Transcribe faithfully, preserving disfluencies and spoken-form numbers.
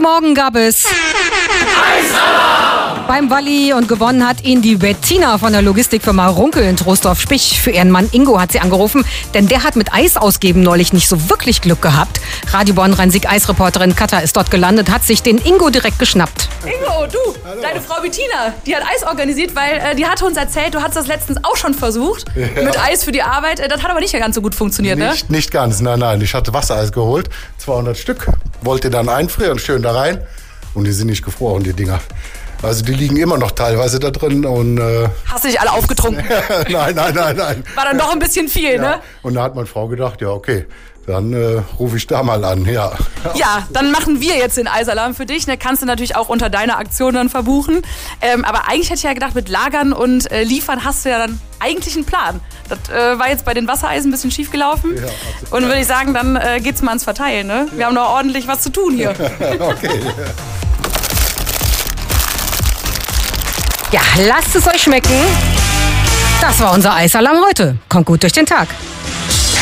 Morgen gab es Eisalarm beim Walli und gewonnen hat ihn die Bettina von der Logistikfirma Runkel in Troisdorf-Spich. Für ihren Mann Ingo hat sie angerufen, denn der hat mit Eis ausgeben neulich nicht so wirklich Glück gehabt. Radio Bonn-Rhein-Sieg-Eisreporterin Katha ist dort gelandet, hat sich den Ingo direkt geschnappt. Ingo, du, Hallo. Deine Frau Bettina, die hat Eis organisiert, weil äh, die hatte uns erzählt, du hattest das letztens auch schon versucht, ja. mit Eis für die Arbeit. Äh, das hat aber nicht ganz so gut funktioniert, nicht, ne? Nicht ganz, nein, nein. Ich hatte Wassereis geholt, zweihundert Stück, wollte dann einfrieren, schön da rein und die sind nicht gefroren, die Dinger. Also die liegen immer noch teilweise da drin und... Äh Hast du nicht alle aufgetrunken? nein, nein, nein, nein. War dann doch ein bisschen viel, ja. ne? Und da hat meine Frau gedacht, ja okay, dann äh, rufe ich da mal an, ja. Ja, dann machen wir jetzt den Eisalarm für dich. Ne? Kannst du natürlich auch unter deiner Aktion dann verbuchen. Ähm, aber eigentlich hätte ich ja gedacht, mit Lagern und äh, Liefern hast du ja dann eigentlich einen Plan. Das äh, war jetzt bei den Wassereisen ein bisschen schief gelaufen. Ja, und würde ich sagen, dann äh, geht's mal ans Verteilen. Ne? Wir ja. haben noch ordentlich was zu tun hier. Okay. Ja, lasst es euch schmecken. Das war unser Eisalarm heute. Kommt gut durch den Tag.